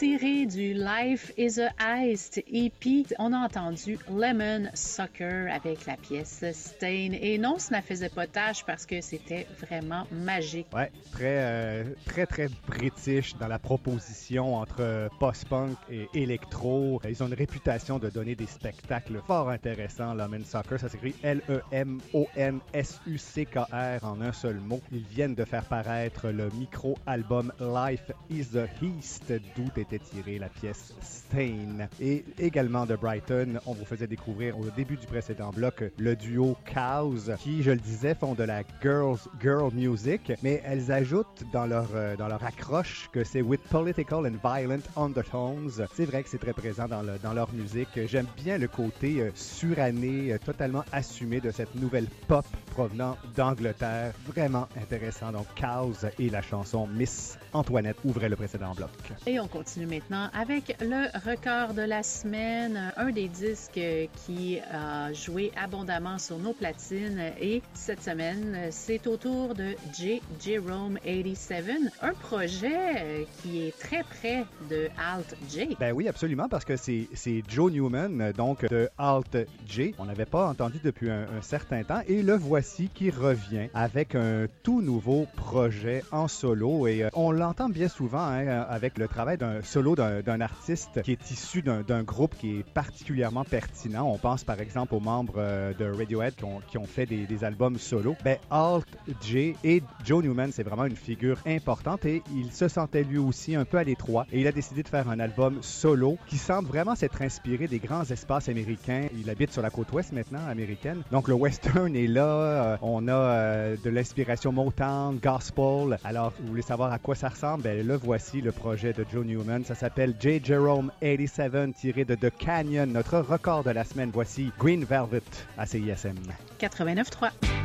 tiré du Life is a Heist EP. On a entendu Lemon Sucker avec la pièce Stain. Et non, ça ne faisait pas tâche parce que c'était vraiment magique. Ouais, très british dans la proposition entre post-punk et électro. Ils ont une réputation de donner des spectacles fort intéressants. Lemon Sucker, ça s'écrit Lemonsucker en un seul mot. Ils viennent de faire paraître le micro-album Life is a Heist, d'où était tirée la pièce Stain. Et également de Brighton, on vous faisait découvrir au début du précédent bloc le duo Cows, qui, je le disais, font de la girl music, mais elles ajoutent dans leur accroche que c'est with political and violent undertones. C'est vrai que c'est très présent dans leur musique. J'aime bien le côté suranné, totalement assumé de cette nouvelle pop provenant d'Angleterre. Vraiment intéressant. Donc, Cows et la chanson Miss Antoinette ouvrait le précédent bloc. Et on continue maintenant avec le record de la semaine, un des disques qui a joué abondamment sur nos platines. Et cette semaine, c'est au tour de J. Jerome 87, un projet qui est très près de Alt J. Ben oui, absolument, parce que c'est Joe Newman, donc de Alt J. On n'avait pas entendu depuis un certain temps, et le voici qui revient avec un tout nouveau projet en solo. Et on l'entend bien souvent avec le travail d'un solo d'un artiste qui est issu d'un groupe qui est particulièrement pertinent. On pense par exemple aux membres de Radiohead qui ont fait des albums solo. Ben, Alt J et Joe Newman, c'est vraiment une figure importante et il se sentait lui aussi un peu à l'étroit et il a décidé de faire un album solo qui semble vraiment s'être inspiré des grands espaces américains. Il habite sur la côte ouest maintenant américaine. Donc le western est là, on a de l'inspiration Motown, gospel. Alors, vous voulez savoir à quoi ça ressemble? Ben, le voici, le projet de Joe Newman. Ça s'appelle J. Jerome 87, tiré de The Canyon, notre record de la semaine. Voici Green Velvet à CISM. 89.3.